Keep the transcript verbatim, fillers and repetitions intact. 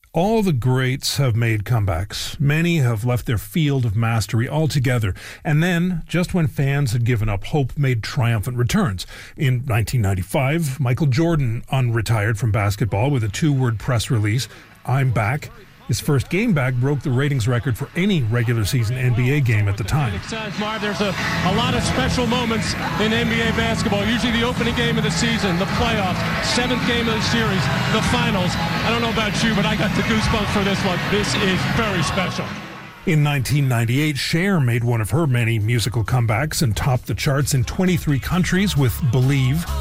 All the greats have made comebacks. Many have left their field of mastery altogether, and then, just when fans had given up hope, made triumphant returns. In nineteen ninety-five, Michael Jordan unretired from basketball with a two-word press release, "I'm back." His first game back broke the ratings record for any regular season N B A game at the time. There's a, a lot of special moments in N B A basketball. Usually the opening game of the season, the playoffs, seventh game of the series, the finals. I don't know about you, but I got the goosebumps for this one. This is very special. In nineteen ninety-eight, Cher made one of her many musical comebacks and topped the charts in twenty-three countries with Believe.